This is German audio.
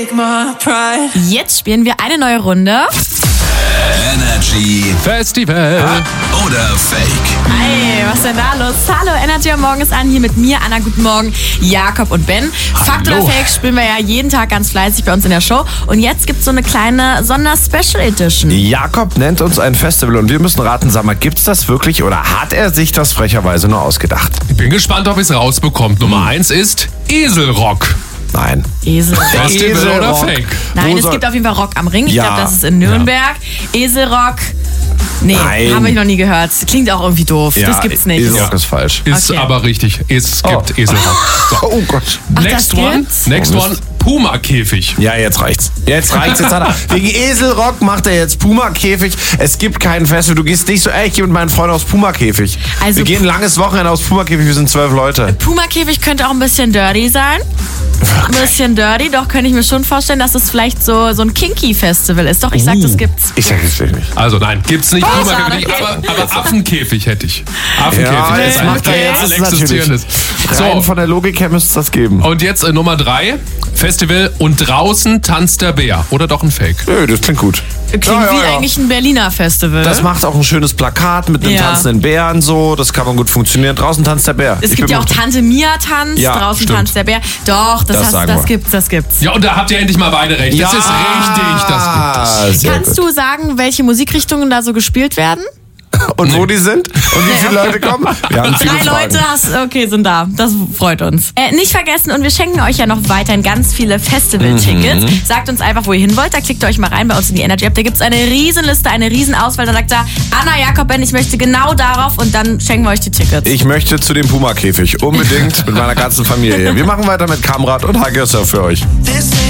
Jetzt spielen wir eine neue Runde. Energy Festival. oder Fake? Hey, was ist denn da los? Hallo, Energy am Morgen ist an, hier mit mir, Anna, guten Morgen, Jakob und Ben. Fakt oder Fake spielen wir ja jeden Tag ganz fleißig bei uns in der Show. Und jetzt gibt's so eine kleine Sonder-Special Edition. Jakob nennt uns ein Festival und wir müssen raten, sag mal, gibt's das wirklich oder hat er sich das frecherweise nur ausgedacht? Ich bin gespannt, ob es rausbekommt. Nummer 1 ist Eselrock. Nein. Eselrock. Festival oder Eselrock. Fake? Nein, Wo es soll- gibt auf jeden Fall Rock am Ring. Ich Ja. glaube, das ist in Nürnberg. Eselrock. Nee, Nein. haben wir noch nie gehört. Klingt auch irgendwie doof. Ja, das gibt's nicht. Eselrock ist falsch. Ist Okay. aber richtig. Es gibt Eselrock. So. Oh Gott. Ach, Next das one. gibt's? Next one. Puma-Käfig. Ja, jetzt reicht's. Jetzt hat er. Wegen Eselrock macht er jetzt Puma-Käfig. Es gibt keinen Festival. Du gehst nicht so, ey, ich gehe mit meinen Freunden aus Puma-Käfig. Also wir gehen ein langes Wochenende aus Puma-Käfig, wir sind 12 Leute. Puma-Käfig könnte auch ein bisschen dirty sein. Ein bisschen dirty, doch könnte ich mir schon vorstellen, dass es vielleicht so ein Kinky-Festival ist. Doch, ich sag, das gibt's. Ich sag es dir nicht. Also nein, gibt's nicht. Oh, Puma-Käfig nicht, schade. aber Affenkäfig hätte ich. Affenkäfig. Ja, das jetzt ist macht er ein jetzt real natürlich. existierendes. Rein So, von der Logik her müsste es das geben. und jetzt Nummer 3. Festival und draußen tanzt der Bär. Oder doch ein Fake? Nö, das klingt gut. Klingt Ja, ja, wie ja. eigentlich ein Berliner Festival. Das macht auch ein schönes Plakat mit einem Ja. tanzenden Bären so. Das kann man gut funktionieren. Draußen tanzt der Bär. Es Ich gibt bin ja auch mit- Tante Mia tanzt, Ja, draußen stimmt. tanzt der Bär. Doch, Das sagen wir. das gibt's. Ja, und da habt ihr endlich mal beide recht. Das ist richtig, das gibt es. Sehr Kannst gut. du sagen, welche Musikrichtungen da so gespielt werden? Und wo die sind? Und wie viele Leute kommen? Wir haben viele 3 Fragen. Leute sind da. Das freut uns. Nicht vergessen, und wir schenken euch ja noch weiterhin ganz viele Festival-Tickets. Sagt uns einfach, wo ihr hin wollt. Da klickt ihr euch mal rein bei uns in die Energy App. Da gibt's eine Riesenliste, eine Riesenauswahl. Da sagt da, Anna, Jakob, Ben, ich möchte genau darauf und dann schenken wir euch die Tickets. Ich möchte zu dem Puma-Käfig. Unbedingt mit meiner ganzen Familie. Wir machen weiter mit Kamrat und Hug Yourself für euch. This